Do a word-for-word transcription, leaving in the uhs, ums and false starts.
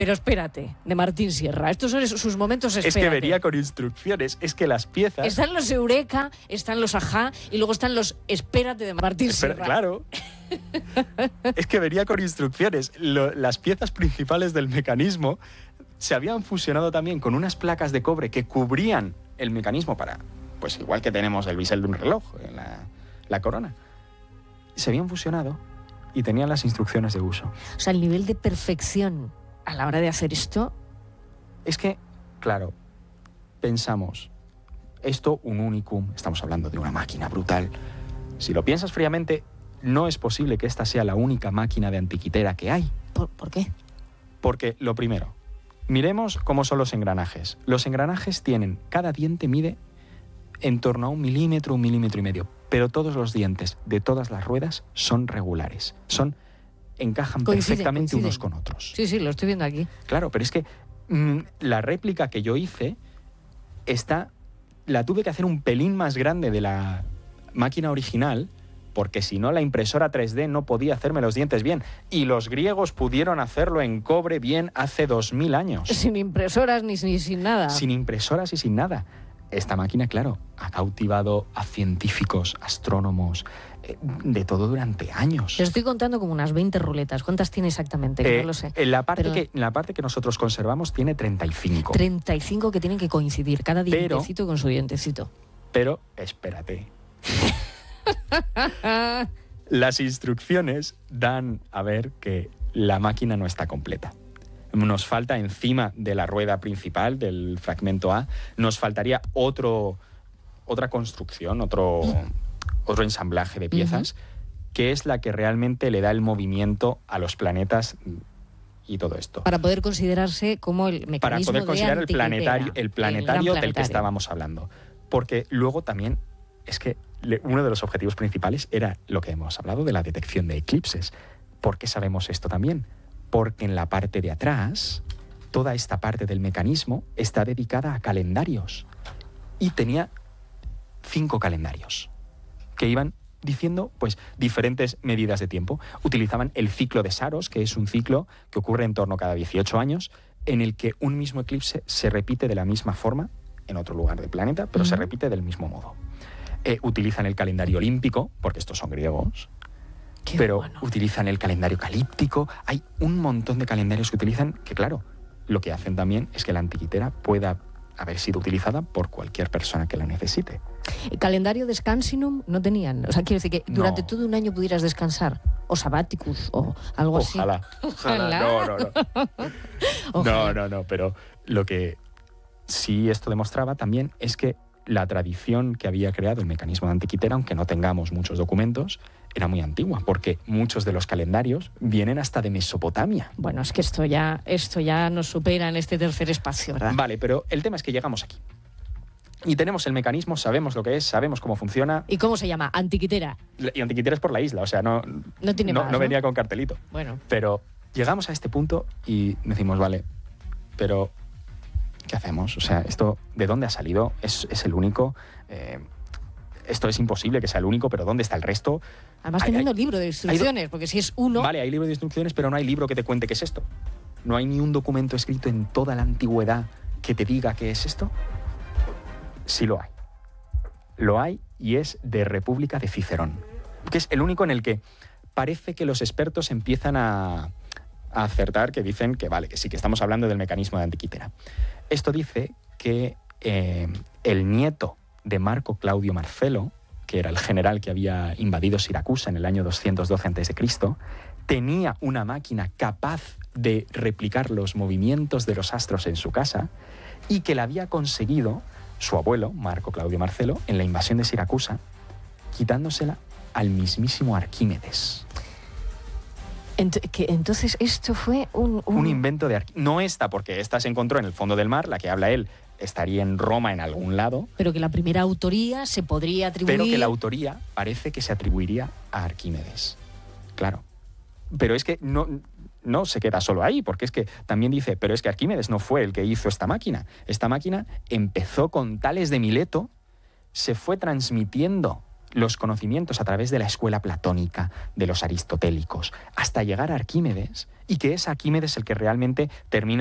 Pero espérate, de Martín Sierra. Estos son sus momentos espérate. Es que venía con instrucciones, es que las piezas... Están los Eureka, están los Ajá y luego están los espérate de Martín Espera, Sierra. Claro. Es que venía con instrucciones. Lo, las piezas principales del mecanismo se habían fusionado también con unas placas de cobre que cubrían el mecanismo para, pues igual que tenemos el bisel de un reloj, en la, la corona. Se habían fusionado y tenían las instrucciones de uso. O sea, el nivel de perfección a la hora de hacer esto... Es que, claro, pensamos, esto un unicum, estamos hablando de una máquina brutal. Si lo piensas fríamente, no es posible que esta sea la única máquina de antiquitera que hay. ¿Por, ¿por qué? Porque, lo primero, miremos cómo son los engranajes. Los engranajes tienen, cada diente mide en torno a un milímetro, un milímetro y medio, pero todos los dientes de todas las ruedas son regulares, son... encajan coinciden, perfectamente coinciden. unos con otros. Sí, sí, lo estoy viendo aquí. Claro, pero es que mmm, la réplica que yo hice está, la tuve que hacer un pelín más grande de la máquina original, porque si no la impresora tres D no podía hacerme los dientes bien. Y los griegos pudieron hacerlo en cobre bien hace dos mil años. Sin impresoras ni, ni sin nada. Sin impresoras y sin nada. Esta máquina, claro, ha cautivado a científicos, astrónomos, eh, de todo durante años. Te estoy contando como unas veinte ruletas. ¿Cuántas tiene exactamente? Que Eh, no lo sé. En la, parte Pero... que, en la parte que nosotros conservamos tiene treinta y cinco. treinta y cinco que tienen que coincidir, cada Pero- dientecito con su dientecito. Pero, espérate. Las instrucciones dan a ver que la máquina no está completa. Nos falta encima de la rueda principal del fragmento A, nos faltaría otro, otra construcción, otro, otro ensamblaje de piezas, uh-huh. que es la que realmente le da el movimiento a los planetas y todo esto. Para poder considerarse como el mecanismo Para poder considerar de el planetario, el el planetario gran del que planetario. estábamos hablando. Porque luego también es que le, uno de los objetivos principales era lo que hemos hablado de la detección de eclipses. ¿Por qué sabemos esto también? Porque en la parte de atrás, toda esta parte del mecanismo está dedicada a calendarios. Y tenía cinco calendarios que iban diciendo pues, diferentes medidas de tiempo. Utilizaban el ciclo de Saros, que es un ciclo que ocurre en torno a cada dieciocho años, en el que un mismo eclipse se repite de la misma forma en otro lugar del planeta, pero uh-huh. se repite del mismo modo. Eh, utilizan el calendario olímpico, porque estos son griegos, Qué pero bueno. utilizan el calendario calíptico. Hay un montón de calendarios que utilizan que, claro, lo que hacen también es que la antiquitera pueda haber sido utilizada por cualquier persona que la necesite. ¿El calendario descansinum no tenían? O sea, quiero decir que durante No. todo un año pudieras descansar, o sabáticus, o algo así. Ojalá. Ojalá. No, no, no. Ojalá. No, no, no, pero lo que sí esto demostraba también es que la tradición que había creado el mecanismo de antiquitera, aunque no tengamos muchos documentos, era muy antigua, porque muchos de los calendarios vienen hasta de Mesopotamia. Bueno, es que esto ya, esto ya nos supera en este tercer espacio, ¿verdad? Vale, pero el tema es que llegamos aquí. Y tenemos el mecanismo, sabemos lo que es, sabemos cómo funciona. ¿Y cómo se llama? Antiquitera. Y antiquitera es por la isla, o sea, no, No tiene no, más, no ¿no? venía con cartelito. Bueno. Pero llegamos a este punto y decimos, vale, pero ¿qué hacemos? O sea, esto, ¿de dónde ha salido? ¿Es, es el único? Eh, esto es imposible que sea el único, pero ¿dónde está el resto? Además, Hay- teniendo hay- libro de instrucciones, porque si es uno... Vale, hay libro de instrucciones, pero no hay libro que te cuente qué es esto. No hay ni un documento escrito en toda la antigüedad que te diga qué es esto. Sí lo hay. Lo hay y es de República de Cicerón, que es el único en el que parece que los expertos empiezan a, a acertar, que dicen que vale, que sí, que estamos hablando del mecanismo de antiquitera. Esto dice que eh, el nieto de Marco Claudio Marcelo, que era el general que había invadido Siracusa en el año doscientos doce antes de Cristo, tenía una máquina capaz de replicar los movimientos de los astros en su casa y que la había conseguido su abuelo, Marco Claudio Marcelo, en la invasión de Siracusa, quitándosela al mismísimo Arquímedes. Ent- que entonces esto fue un... Un, Un invento de Arquímedes. No esta, porque esta se encontró en el fondo del mar, la que habla él estaría en Roma en algún lado, Pero que la primera autoría se podría atribuir... pero que la autoría parece que se atribuiría a Arquímedes. Claro. Pero es que no, no se queda solo ahí, porque es que también dice, pero es que Arquímedes no fue el que hizo esta máquina. Esta máquina empezó con Tales de Mileto, se fue transmitiendo los conocimientos a través de la escuela platónica, de los aristotélicos, hasta llegar a Arquímedes, y que es Arquímedes el que realmente termina